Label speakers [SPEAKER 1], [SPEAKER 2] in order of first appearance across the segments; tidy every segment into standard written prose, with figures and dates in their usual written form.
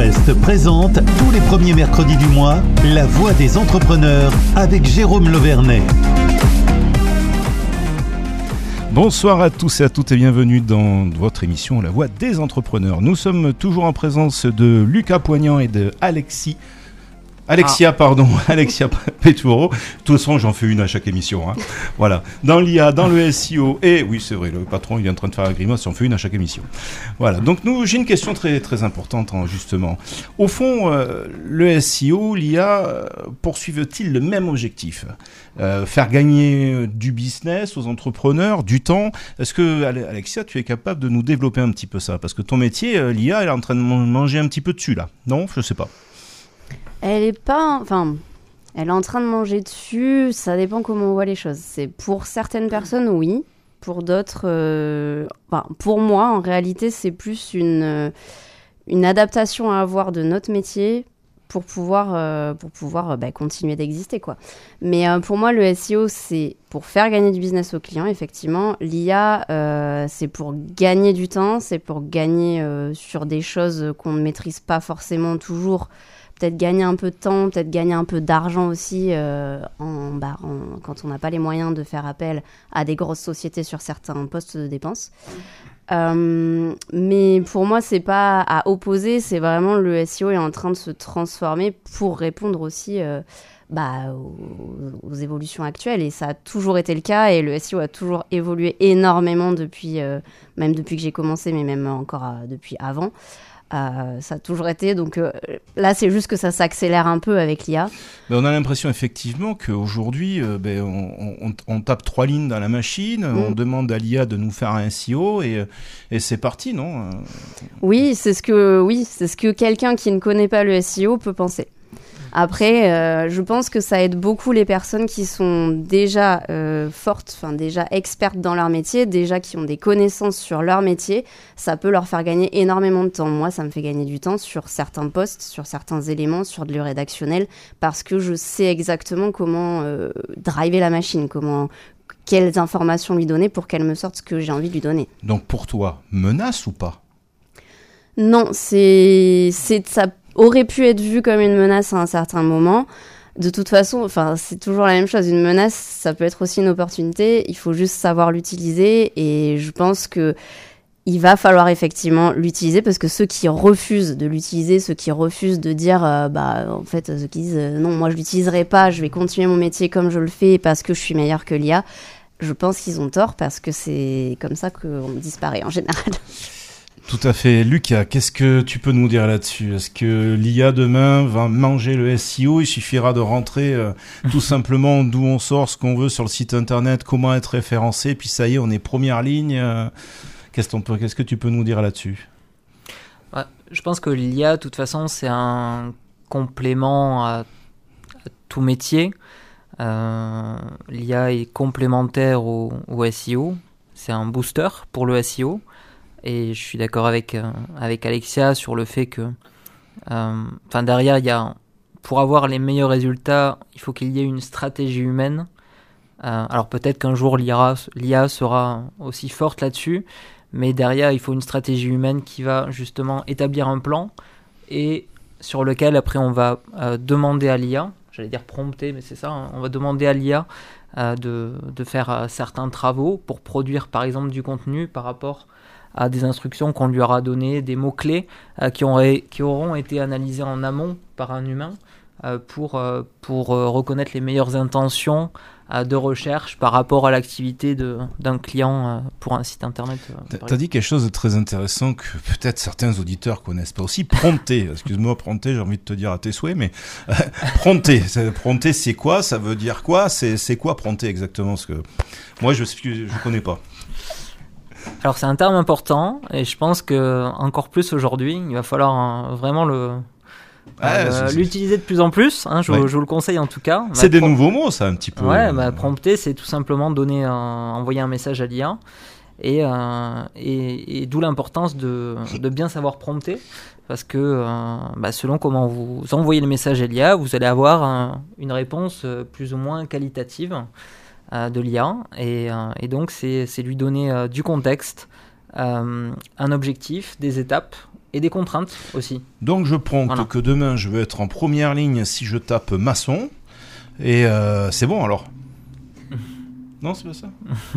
[SPEAKER 1] Nord-Est présente tous les premiers mercredis du mois La Voix des entrepreneurs avec Jérôme Lauvernet.
[SPEAKER 2] Bonsoir à tous et à toutes et bienvenue dans votre émission La Voix des entrepreneurs. Nous sommes toujours en présence de Lucas Poignant et de Alexia Pétouro. De toute façon, j'en fais une à chaque émission. Voilà. Dans l'IA, dans le SEO, et oui, c'est vrai, le patron, il est en train de faire la grimace, j'en fais une à chaque émission. Voilà. Donc, j'ai une question très, très importante, justement. Au fond, le SEO, l'IA, poursuivent-ils le même objectif ? Faire gagner du business aux entrepreneurs, du temps. Est-ce que, Alexia, tu es capable de nous développer un petit peu ça ? Parce que ton métier, l'IA, elle est en train de manger un petit peu dessus, là. Non ? Je sais pas.
[SPEAKER 3] Elle est pas... Enfin, elle est en train de manger dessus, ça dépend comment on voit les choses. C'est pour certaines personnes, oui. Pour d'autres... pour moi, en réalité, c'est plus une adaptation à avoir de notre métier pour pouvoir continuer d'exister, quoi. Mais pour moi, le SEO, c'est pour faire gagner du business aux clients, effectivement. L'IA, c'est pour gagner du temps, c'est pour gagner sur des choses qu'on ne maîtrise pas forcément toujours. Peut-être gagner un peu de temps, peut-être gagner un peu d'argent aussi quand on n'a pas les moyens de faire appel à des grosses sociétés sur certains postes de dépenses. Mais pour moi, c'est pas à opposer, c'est vraiment le SEO est en train de se transformer pour répondre aussi aux évolutions actuelles. Et ça a toujours été le cas et le SEO a toujours évolué énormément même depuis que j'ai commencé, mais même encore depuis avant. Ça a toujours été, donc là c'est juste que ça s'accélère un peu avec l'IA.
[SPEAKER 2] On a l'impression effectivement qu'aujourd'hui on tape 3 lignes dans la machine, on demande à l'IA de nous faire un SEO et c'est parti, non ?
[SPEAKER 3] Oui, c'est ce que quelqu'un qui ne connaît pas le SEO peut penser. Après, je pense que ça aide beaucoup les personnes qui sont déjà fortes, déjà expertes dans leur métier, déjà qui ont des connaissances sur leur métier. Ça peut leur faire gagner énormément de temps. Moi, ça me fait gagner du temps sur certains postes, sur certains éléments, sur du rédactionnel, parce que je sais exactement comment driver la machine, quelles informations lui donner pour qu'elle me sorte ce que j'ai envie de lui donner.
[SPEAKER 2] Donc pour toi, menace ou pas ?
[SPEAKER 3] Non, ça aurait pu être vu comme une menace à un certain moment. De toute façon, c'est toujours la même chose. Une menace, ça peut être aussi une opportunité. Il faut juste savoir l'utiliser. Et je pense que il va falloir effectivement l'utiliser parce que ceux qui refusent de l'utiliser, ceux qui refusent de dire, ceux qui disent non, moi je l'utiliserai pas, je vais continuer mon métier comme je le fais parce que je suis meilleur que l'IA. Je pense qu'ils ont tort parce que c'est comme ça qu'on disparaît en général.
[SPEAKER 2] Tout à fait. Lucas, qu'est-ce que tu peux nous dire là-dessus ? Est-ce que l'IA demain va manger le SEO ? Il suffira de rentrer tout simplement d'où on sort, ce qu'on veut sur le site internet, comment être référencé, puis ça y est, on est première ligne. Qu'est-ce que tu peux nous dire là-dessus ?
[SPEAKER 4] Je pense que l'IA, de toute façon, c'est un complément à tout métier. L'IA est complémentaire au SEO. C'est un booster pour le SEO. Et je suis d'accord avec Alexia sur le fait que derrière, pour avoir les meilleurs résultats, il faut qu'il y ait une stratégie humaine. Alors peut-être qu'un jour l'IA sera aussi forte là-dessus, mais derrière, il faut une stratégie humaine qui va justement établir un plan et sur lequel après on va demander à l'IA, j'allais dire prompter, mais c'est ça, on va demander à l'IA de faire certains travaux pour produire par exemple du contenu par rapport à des instructions qu'on lui aura données, des mots-clés qui auront été analysés en amont par un humain pour reconnaître les meilleures intentions de recherche par rapport à l'activité d'un client pour un site internet.
[SPEAKER 2] Tu as dit quelque chose de très intéressant que peut-être certains auditeurs connaissent pas aussi. Prompter, excuse-moi, prompter, j'ai envie de te dire à tes souhaits, mais prompter, c'est quoi ? Ça veut dire quoi ? C'est quoi prompter exactement ? Parce que moi, je connais pas.
[SPEAKER 4] Alors c'est un terme important et je pense que encore plus aujourd'hui, il va falloir vraiment l'utiliser de plus en plus. Je vous le conseille en tout cas.
[SPEAKER 2] C'est des nouveaux mots, ça, un petit peu.
[SPEAKER 4] Ouais, prompter, c'est tout simplement envoyer un message à l'IA et d'où l'importance de bien savoir prompter parce que selon comment vous envoyez le message à l'IA, vous allez avoir une réponse plus ou moins qualitative. De l'IA et donc c'est lui donner du contexte, un objectif, des étapes et des contraintes aussi.
[SPEAKER 2] Donc je prompte que demain je vais être en première ligne si je tape maçon. Et c'est bon alors? Non, c'est pas ça?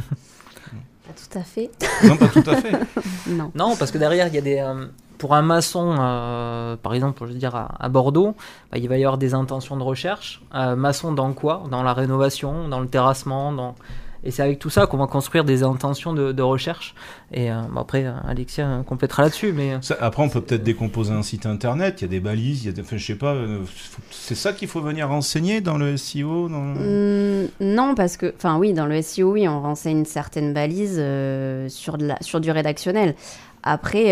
[SPEAKER 3] Pas tout à fait.
[SPEAKER 2] Non, pas tout à fait.
[SPEAKER 4] Non, parce que derrière, il y a des... pour un maçon, par exemple, je veux dire à Bordeaux, il va y avoir des intentions de recherche. Maçon dans quoi? Dans la rénovation, dans le terrassement, Et c'est avec tout ça qu'on va construire des intentions de recherche. Et après, Alexia complétera là-dessus. Mais...
[SPEAKER 2] Après, on peut peut-être décomposer un site internet. Il y a des balises, je sais pas. C'est ça qu'il faut venir renseigner dans le SEO
[SPEAKER 3] Non, parce que... Enfin oui, dans le SEO, oui, on renseigne certaines balises sur du rédactionnel. Après,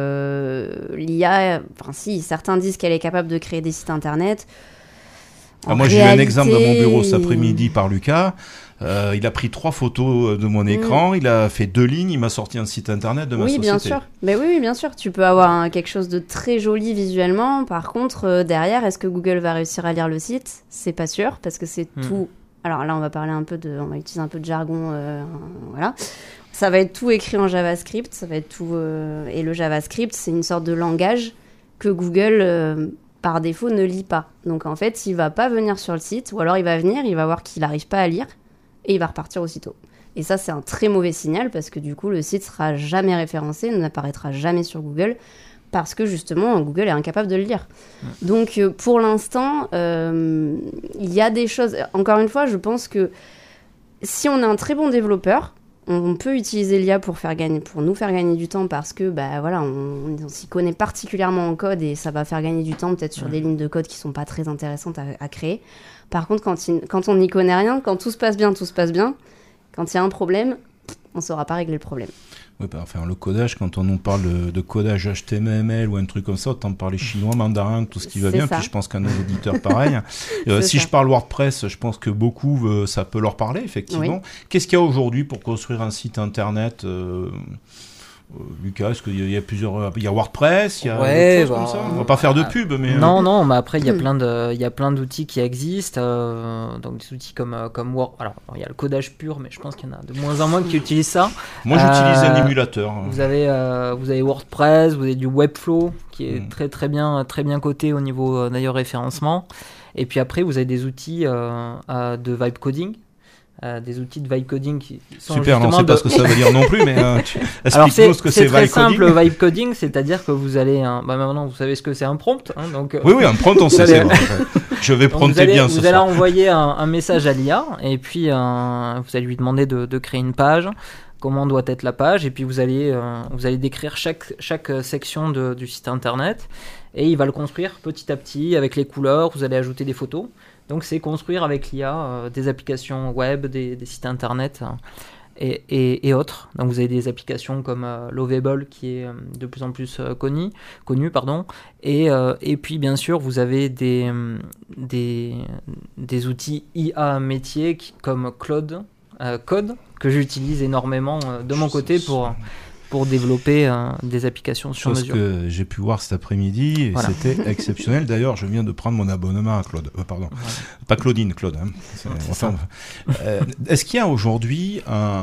[SPEAKER 3] l'IA... Enfin si, certains disent qu'elle est capable de créer des sites internet.
[SPEAKER 2] Moi, j'ai eu un exemple dans mon bureau cet après-midi par Lucas. Il a pris 3 photos de mon écran, il a fait 2 lignes, il m'a sorti un site internet de ma société.
[SPEAKER 3] Bien sûr. Mais oui, bien sûr. Tu peux avoir quelque chose de très joli visuellement. Par contre, derrière, est-ce que Google va réussir à lire le site? C'est pas sûr, parce que c'est tout... Alors là, on va parler on va utiliser un peu de jargon. Voilà. Ça va être tout écrit en JavaScript. Ça va être tout... Et le JavaScript, c'est une sorte de langage que Google... par défaut, ne lit pas. Donc, en fait, il va pas venir sur le site, ou alors il va venir, il va voir qu'il n'arrive pas à lire, et il va repartir aussitôt. Et ça, c'est un très mauvais signal, parce que du coup, le site sera jamais référencé, n'apparaîtra jamais sur Google, parce que justement, Google est incapable de le lire. Donc, pour l'instant, il y a des choses... Encore une fois, je pense que si on est un très bon développeur, on peut utiliser l'IA pour nous faire gagner du temps parce que voilà, on s'y connaît particulièrement en code et ça va faire gagner du temps peut-être sur des lignes de code qui sont pas très intéressantes à créer. Par contre, quand on n'y connaît rien, quand tout se passe bien. Quand il y a un problème, on ne saura pas régler le problème.
[SPEAKER 2] Oui, enfin, le codage, quand on nous parle de codage HTML ou un truc comme ça, autant parler chinois, mandarin, tout ce qui va bien. Puis je pense qu'à nos auditeurs, pareil. Si je parle WordPress, je pense que beaucoup, ça peut leur parler, effectivement. Oui. Qu'est-ce qu'il y a aujourd'hui pour construire un site internet Lucas, est-ce qu'il y a plusieurs... Il y a WordPress, il y a autre chose comme ça. On va pas faire de pub, mais...
[SPEAKER 4] Non, mais après, il y a plein d'outils qui existent. Donc, des outils comme Word... Alors, il y a le codage pur, mais je pense qu'il y en a de moins en moins qui utilisent ça.
[SPEAKER 2] Moi, j'utilise un émulateur.
[SPEAKER 4] Vous avez WordPress, vous avez du Webflow, qui est très bien coté au niveau, d'ailleurs, référencement. Et puis après, vous avez des outils de vibe coding. Des outils de vibe coding qui sont
[SPEAKER 2] super, on ne sait pas ce que ça veut dire non plus, mais explique-nous ce que c'est vibe coding.
[SPEAKER 4] C'est très simple, vibe coding, c'est-à-dire que vous allez... maintenant, vous savez ce que c'est un prompt. Donc,
[SPEAKER 2] oui, un prompt, on sait. Je vais prompter bien ce soir.
[SPEAKER 4] Vous allez envoyer un message à l'IA, et puis vous allez lui demander de créer une page, comment doit être la page, et puis vous allez décrire chaque section du site internet, et il va le construire petit à petit avec les couleurs, vous allez ajouter des photos. Donc c'est construire avec l'IA des applications web, des sites internet et autres. Donc vous avez des applications comme Lovable qui est de plus en plus connu. Et puis bien sûr vous avez des outils IA métiers comme Code que j'utilise énormément de mon côté pour développer des applications sur mesure.
[SPEAKER 2] Ce que j'ai pu voir cet après-midi, voilà. C'était exceptionnel. D'ailleurs, je viens de prendre mon abonnement à Claude. Pardon, pas Claudine, Claude. Est-ce qu'il y a aujourd'hui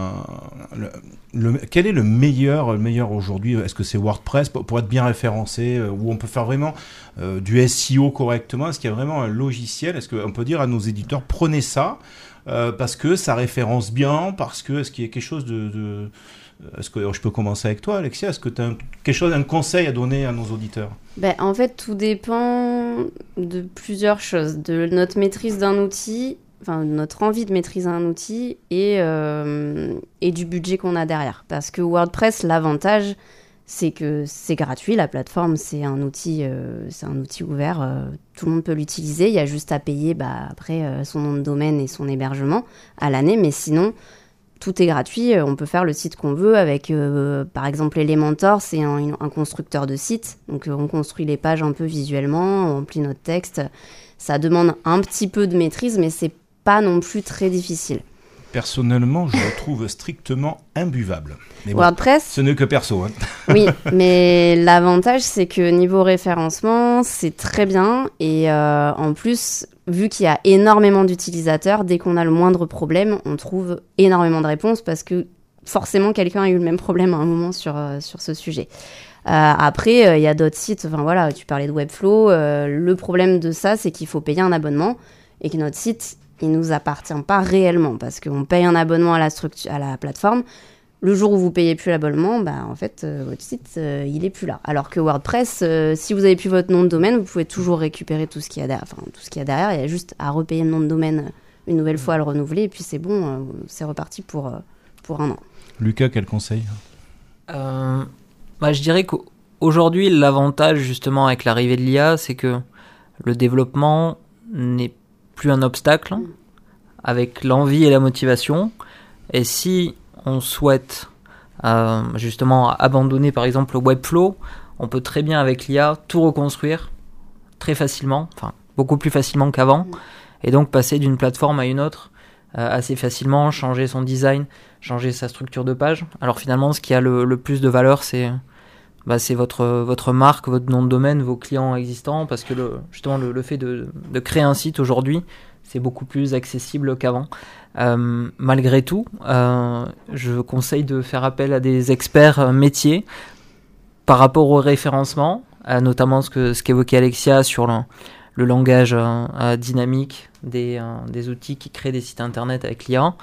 [SPEAKER 2] quel est le meilleur aujourd'hui? Est-ce que c'est WordPress pour être bien référencé, où on peut faire vraiment du SEO correctement? Est-ce qu'il y a vraiment un logiciel? Est-ce qu'on peut dire à nos éditeurs, prenez ça parce que ça référence bien, est-ce qu'il y a quelque chose de Est-ce que je peux commencer avec toi, Alexia? Est-ce que tu as un conseil à donner à nos auditeurs?
[SPEAKER 3] En fait, tout dépend de plusieurs choses. De notre maîtrise d'un outil, notre envie de maîtriser un outil et du budget qu'on a derrière. Parce que WordPress, l'avantage, c'est que c'est gratuit. La plateforme, c'est un outil ouvert. Tout le monde peut l'utiliser. Il y a juste à payer après son nom de domaine et son hébergement à l'année. Mais sinon... Tout est gratuit, on peut faire le site qu'on veut avec, par exemple, Elementor, c'est un constructeur de site. Donc, on construit les pages un peu visuellement, on remplit notre texte. Ça demande un petit peu de maîtrise, mais c'est pas non plus très difficile.
[SPEAKER 2] Personnellement, je le trouve strictement imbuvable. Mais bon,
[SPEAKER 3] WordPress,
[SPEAKER 2] ce n'est que perso.
[SPEAKER 3] Oui, mais l'avantage, c'est que niveau référencement, c'est très bien. Et en plus, vu qu'il y a énormément d'utilisateurs, dès qu'on a le moindre problème, on trouve énormément de réponses parce que forcément, quelqu'un a eu le même problème à un moment sur ce sujet. Après, il y a d'autres sites, enfin voilà, tu parlais de Webflow, le problème de ça, c'est qu'il faut payer un abonnement et que notre site, il nous appartient pas réellement parce qu'on paye un abonnement à la plateforme. Le jour où vous payez plus l'abonnement, en fait, votre site, il est plus là. Alors que WordPress, si vous avez plus votre nom de domaine, vous pouvez toujours récupérer tout ce qu'il y a derrière. Enfin, tout ce qu'il y a derrière, il y a juste à repayer le nom de domaine une nouvelle fois, à le renouveler, et puis c'est bon, c'est reparti pour un an.
[SPEAKER 2] Lucas, quel conseil ?
[SPEAKER 4] Je dirais qu'aujourd'hui, l'avantage justement avec l'arrivée de l'IA, c'est que le développement n'est plus un obstacle, avec l'envie et la motivation. Et si on souhaite justement abandonner par exemple le Webflow, on peut très bien avec l'IA tout reconstruire très facilement, enfin beaucoup plus facilement qu'avant, et donc passer d'une plateforme à une autre assez facilement, changer son design, changer sa structure de page. Alors finalement, ce qui a le plus de valeur, c'est votre marque, votre nom de domaine, vos clients existants, parce que justement le fait de créer un site aujourd'hui, c'est beaucoup plus accessible qu'avant. Malgré tout, je conseille de faire appel à des experts métiers par rapport au référencement, notamment ce qu'évoquait Alexia sur le langage dynamique des outils qui créent des sites internet avec l'IA.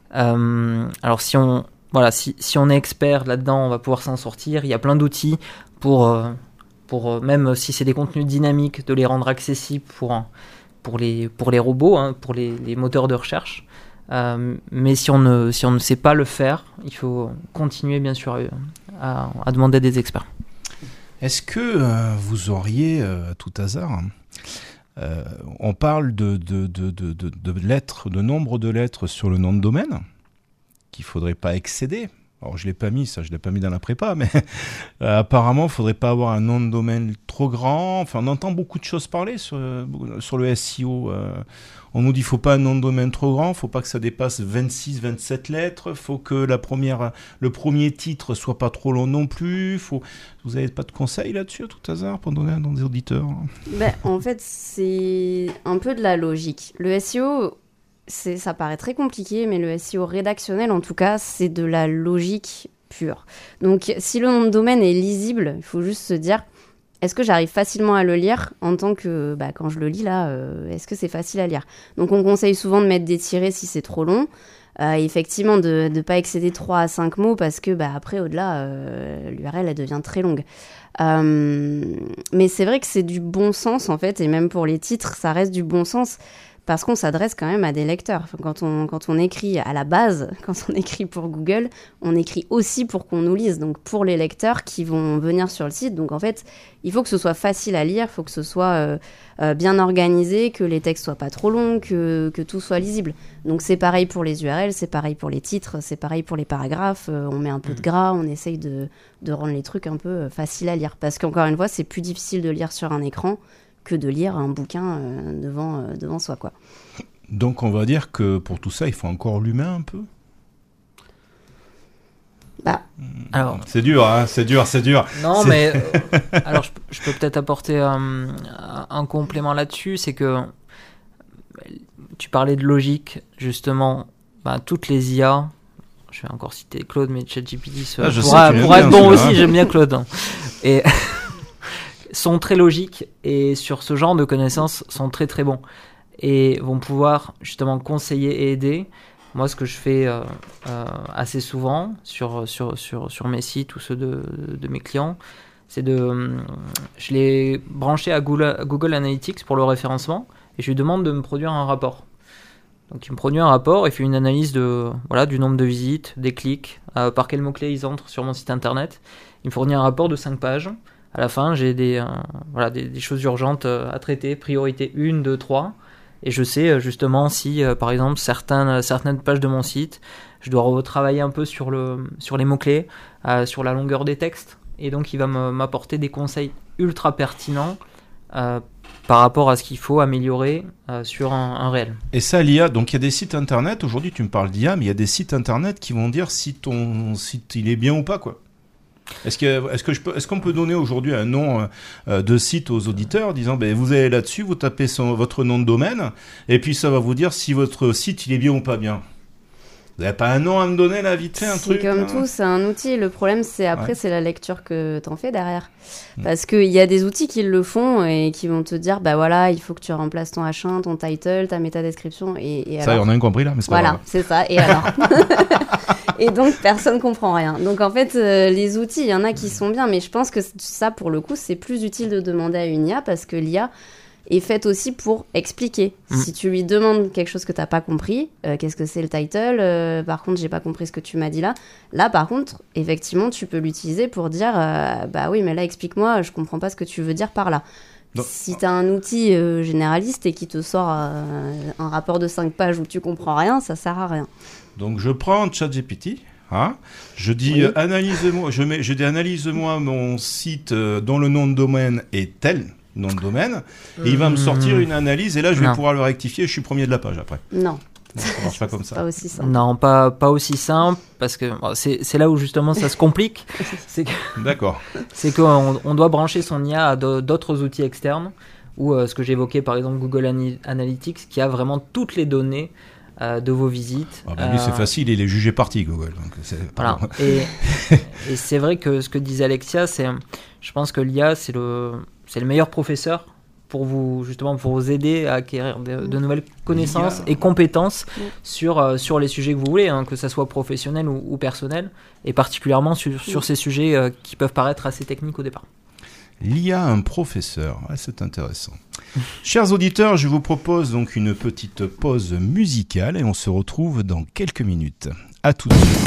[SPEAKER 4] Alors si on est expert là-dedans, on va pouvoir s'en sortir. Il y a plein d'outils pour même si c'est des contenus dynamiques, de les rendre accessibles pour les robots, pour les moteurs de recherche. Mais si on ne sait pas le faire, il faut continuer bien sûr à demander des experts.
[SPEAKER 2] Est-ce que vous auriez, à tout hasard, on parle de lettres, de nombre de lettres sur le nom de domaine qu'il ne faudrait pas excéder. Alors je ne l'ai pas mis, ça je ne l'ai pas mis dans la prépa, mais apparemment il ne faudrait pas avoir un nom de domaine trop grand. Enfin, on entend beaucoup de choses parler sur le SEO. On nous dit qu'il ne faut pas un nom de domaine trop grand, il ne faut pas que ça dépasse 26, 27 lettres, il faut que le premier titre ne soit pas trop long non plus. Vous n'avez pas de conseils là-dessus à tout hasard pour donner à nos auditeurs ?
[SPEAKER 3] En fait, c'est un peu de la logique. Le SEO... ça paraît très compliqué, mais le SEO rédactionnel, en tout cas, c'est de la logique pure. Donc, si le nom de domaine est lisible, il faut juste se dire, est-ce que j'arrive facilement à le lire en tant que, quand je le lis là, est-ce que c'est facile à lire ? Donc, on conseille souvent de mettre des tirets si c'est trop long. Effectivement, de ne pas excéder 3 à 5 mots parce que, après, au-delà, l'URL, elle devient très longue. Mais c'est vrai que c'est du bon sens, en fait, et même pour les titres, ça reste du bon sens. Parce qu'on s'adresse quand même à des lecteurs. Enfin, quand on écrit à la base, quand on écrit pour Google, on écrit aussi pour qu'on nous lise, donc pour les lecteurs qui vont venir sur le site. Donc en fait, il faut que ce soit facile à lire, il faut que ce soit bien organisé, que les textes soient pas trop longs, que tout soit lisible. Donc c'est pareil pour les URL, c'est pareil pour les titres, c'est pareil pour les paragraphes. On met un peu de gras, on essaye de rendre les trucs un peu faciles à lire. Parce qu'encore une fois, c'est plus difficile de lire sur un écran que de lire un bouquin devant soi, quoi.
[SPEAKER 2] Donc on va dire que pour tout ça, il faut encore l'humain un peu ?
[SPEAKER 4] Alors,
[SPEAKER 2] c'est dur, hein, c'est dur.
[SPEAKER 4] Non, mais alors je peux peut-être apporter un complément là-dessus, c'est que tu parlais de logique, justement, toutes les IA, je vais encore citer Claude, mais ChatGPT pourra être bon aussi, j'aime bien Claude. Et sont très logiques et sur ce genre de connaissances sont très très bons et vont pouvoir justement conseiller et aider. Moi, ce que je fais assez souvent sur mes sites ou ceux de mes clients, c'est je l'ai branché à Google Analytics pour le référencement et je lui demande de me produire un rapport. Donc il me produit un rapport, il fait une analyse du nombre de visites, des clics, par quels mots-clés ils entrent sur mon site internet. Il me fournit un rapport de 5 pages. À la fin, j'ai des choses urgentes à traiter, priorité 1, 2, 3. Et je sais justement si, par exemple, certaines pages de mon site, je dois retravailler un peu sur les mots-clés, sur la longueur des textes. Et donc, il va m'apporter des conseils ultra pertinents par rapport à ce qu'il faut améliorer sur un réel.
[SPEAKER 2] Et ça, l'IA, donc il y a des sites internet, aujourd'hui tu me parles d'IA, mais il y a des sites internet qui vont dire si ton site il est bien ou pas, quoi. Est-ce qu'on peut donner aujourd'hui un nom de site aux auditeurs disant vous allez là-dessus, vous tapez votre nom de domaine et puis ça va vous dire si votre site il est bien ou pas bien. Vous n'avez pas un nom à me donner là, vite fait, un truc
[SPEAKER 3] C'est comme
[SPEAKER 2] hein
[SPEAKER 3] tout, c'est un outil. Le problème, c'est après, c'est la lecture que t'en fais derrière. Parce qu'il y a des outils qui le font et qui vont te dire, bah voilà, il faut que tu remplaces ton H1, ton title, ta métadescription. Et
[SPEAKER 2] ça,
[SPEAKER 3] alors...
[SPEAKER 2] on a compris là, mais c'est pas
[SPEAKER 3] Voilà,
[SPEAKER 2] grave.
[SPEAKER 3] c'est ça. Et alors Et donc, personne comprend rien. Donc, en fait, les outils, il y en a qui sont bien, mais je pense que ça, pour le coup, c'est plus utile de demander à une IA parce que l'IA est faite aussi pour expliquer. Si tu lui demandes quelque chose que tu n'as pas compris, qu'est-ce que c'est le title, par contre, j'ai pas compris ce que tu m'as dit là. Là, par contre, effectivement, tu peux l'utiliser pour dire, bah oui, mais là, explique-moi, je comprends pas ce que tu veux dire par là. Donc, si tu as un outil généraliste et qui te sort un rapport de 5 pages où tu comprends rien, ça sert à rien.
[SPEAKER 2] Donc je prends ChatGPT, hein, je dis analyse-moi, je dis analyse-moi mon site dont le nom de domaine est tel nom de domaine, et il va me sortir une analyse et là je vais pouvoir le rectifier, je suis premier de la page après.
[SPEAKER 3] Non.
[SPEAKER 2] Ça marche pas comme ça.
[SPEAKER 3] Pas aussi simple.
[SPEAKER 4] Non, pas aussi simple, parce que bon, c'est là où justement ça se complique.
[SPEAKER 2] D'accord.
[SPEAKER 4] C'est qu'on doit brancher son IA à d'autres outils externes, ou ce que j'évoquais par exemple Google Analytics, qui a vraiment toutes les données de vos visites.
[SPEAKER 2] Ah bah lui c'est facile, il est jugé parti Google. Donc
[SPEAKER 4] voilà. Et c'est vrai que ce que disait Alexia, je pense que l'IA c'est le meilleur professeur pour vous aider à acquérir de nouvelles connaissances et compétences sur les sujets que vous voulez, hein, que ça soit professionnel ou personnel, et particulièrement sur ces sujets qui peuvent paraître assez techniques au départ.
[SPEAKER 2] L'IA, un professeur, c'est intéressant. Chers auditeurs, je vous propose donc une petite pause musicale et on se retrouve dans quelques minutes. À tout de suite.